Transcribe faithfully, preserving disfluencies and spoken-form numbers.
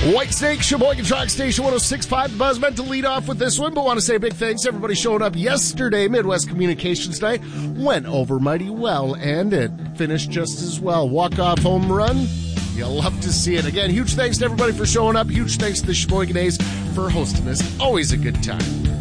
White Snake, Sheboygan Track Station one oh six point five. The Buzz meant to lead off with this one, but want to say a big thanks to everybody showing up yesterday. Midwest Communications Night went over mighty well, and it finished just as well. Walk-off home run. You'll love to see it. Again, huge thanks to everybody for showing up. Huge thanks to the Sheboygan A's for hosting us. Always a good time.